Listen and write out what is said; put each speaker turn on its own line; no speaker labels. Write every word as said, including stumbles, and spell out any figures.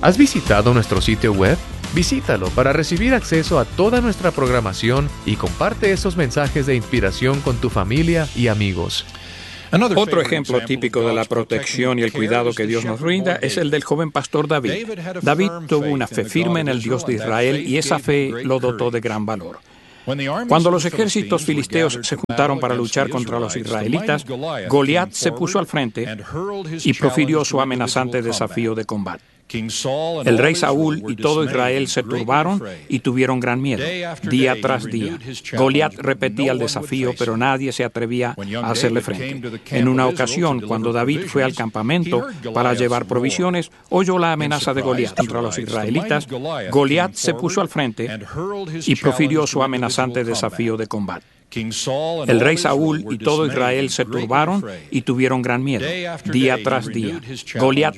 ¿Has visitado nuestro sitio web? Visítalo para recibir acceso a toda nuestra programación y comparte esos mensajes de inspiración con tu familia y amigos.
Otro ejemplo típico de la protección y el cuidado que Dios nos brinda es el del joven pastor David. David tuvo una fe firme en el Dios de Israel y esa fe lo dotó de gran valor. Cuando los ejércitos filisteos se juntaron para luchar contra los israelitas, Goliat se puso al frente y profirió su amenazante desafío de combate. El rey Saúl y todo Israel se turbaron y tuvieron gran miedo. Día tras día, Goliat repetía el desafío, pero nadie se atrevía a hacerle frente. En una ocasión, cuando David fue al campamento para llevar provisiones, oyó la amenaza de Goliat contra los israelitas. Goliat se puso al frente y profirió su amenazante desafío de combate. El rey Saúl y todo Israel se turbaron y tuvieron gran miedo. Día tras día, Goliat